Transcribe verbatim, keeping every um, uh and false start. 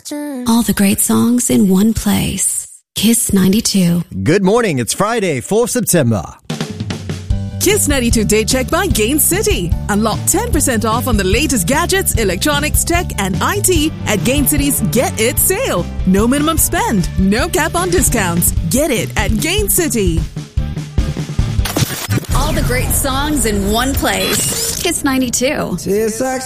All the great songs in one place. Kiss ninety-two. Good morning. It's Friday, fourth of September. Kiss ninety-two Day Check by Gain City. Unlock ten percent off on the latest gadgets, electronics, tech, and I T at Gain City's Get It sale. No minimum spend, no cap on discounts. Get it at Gain City. All the great songs in one place. Kiss ninety-two. Tastes like